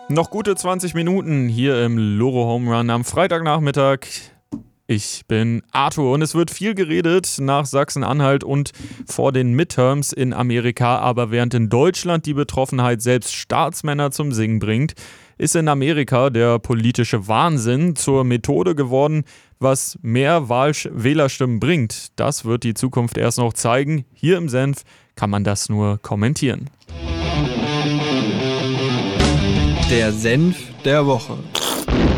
Noch gute 20 Minuten hier im Loro Home Run am Freitagnachmittag. Ich bin Arthur und es wird viel geredet nach Sachsen-Anhalt und vor den Midterms in Amerika. Aber während in Deutschland die Betroffenheit selbst Staatsmänner zum Singen bringt, ist in Amerika der politische Wahnsinn zur Methode geworden, was mehr Wählerstimmen bringt. Das wird die Zukunft erst noch zeigen. Hier im Senf kann man das nur kommentieren. Der Senf der Woche.